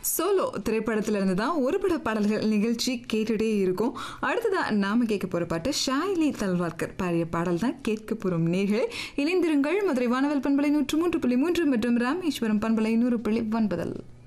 Solo திரைப்படத்துல இருந்து தான் ஒரு பட பாடல்கள் நிகழ்ச்சி கேட்டுட்டே இருக்கும். அடுத்ததான் நாம கேட்க போற பாட்டு ஷாய்லி தல்வார்கர் பாடிய பாடல் தான் கேட்க போறோம். நேர்களே இணைந்திருங்கள். மதுரை வானவல் பண்பலை 103.3 மற்றும் ராமேஸ்வரம் பண்பலை 100.9.